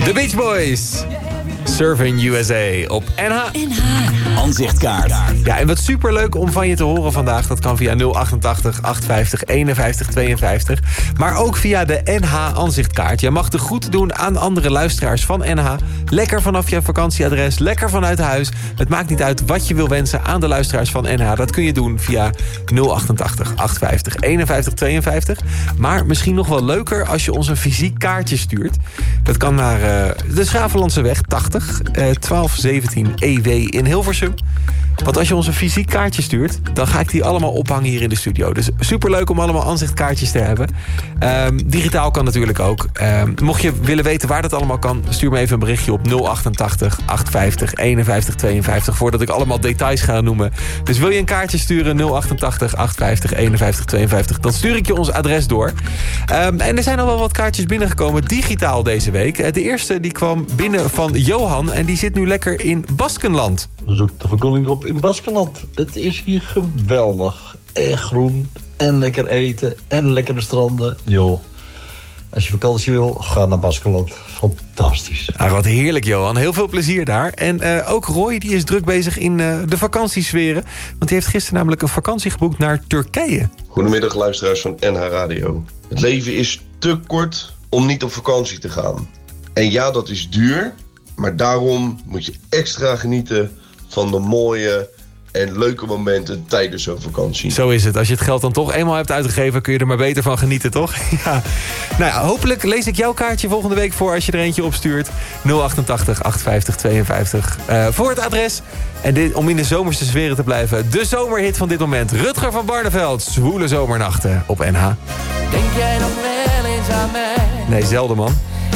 The Beach Boys. Surfing USA op NH. Ansichtkaart. Ja, en wat superleuk om van je te horen vandaag. Dat kan via 088 850 51 52. Maar ook via de NH Ansichtkaart. Je mag de groet doen aan andere luisteraars van NH. Lekker vanaf je vakantieadres, lekker vanuit huis. Het maakt niet uit wat je wil wensen aan de luisteraars van NH. Dat kun je doen via 088 850 51 52. Maar misschien nog wel leuker als je ons een fysiek kaartje stuurt. Dat kan naar de Schravenlandseweg 80 1217 EW in Hilversum. Want als je ons een fysiek kaartje stuurt, dan ga ik die allemaal ophangen hier in de studio. Dus superleuk om allemaal aanzichtkaartjes te hebben. Digitaal kan natuurlijk ook. Mocht je willen weten waar dat allemaal kan, stuur me even een berichtje op 088 850 51 52... voordat ik allemaal details ga noemen. Dus wil je een kaartje sturen, 088 850 51 52... dan stuur ik je ons adres door. En er zijn al wel wat kaartjes binnengekomen digitaal deze week. De eerste die kwam binnen van Johan en die zit nu lekker in Baskenland. Zoek de verkoeling op in Baskenland. Het is hier geweldig. En groen. En lekker eten. En lekkere stranden. Joh. Als je vakantie wil, ga naar Baskenland. Fantastisch. Ah, wat heerlijk, Johan. Heel veel plezier daar. En ook Roy die is druk bezig in de vakantiesferen. Want die heeft gisteren namelijk een vakantie geboekt naar Turkije. Goedemiddag luisteraars van NH Radio. Het leven is te kort om niet op vakantie te gaan. En ja, dat is duur. Maar daarom moet je extra genieten van de mooie en leuke momenten tijdens zo'n vakantie. Zo is het. Als je het geld dan toch eenmaal hebt uitgegeven, kun je er maar beter van genieten, toch? Ja. Nou ja, hopelijk lees ik jouw kaartje volgende week voor als je er eentje opstuurt. 088 850 52 voor het adres. En dit, om in de zomerse sferen te blijven, de zomerhit van dit moment. Rutger van Barneveld, Zwoele zomernachten op NH. Denk jij nog wel eens aan mij? Nee, zelden man.